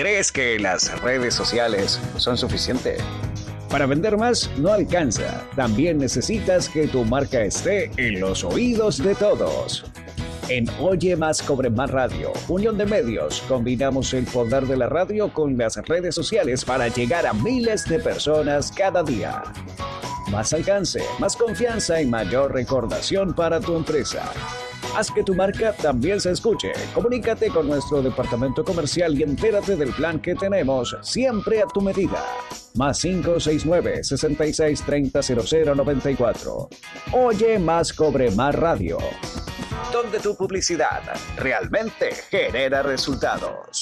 ¿Crees que las redes sociales son suficientes? Para vender más no alcanza. También necesitas que tu marca esté en los oídos de todos. En Oye Más Cobre Más Radio, Unión de Medios, combinamos el poder de la radio con las redes sociales para llegar a miles de personas cada día. Más alcance, más confianza y mayor recordación para tu empresa. Haz que tu marca también se escuche. Comunícate con nuestro departamento comercial y entérate del plan que tenemos siempre a tu medida. Más 569-6630-0094. Oye Más Cobre Más Radio, donde tu publicidad realmente genera resultados.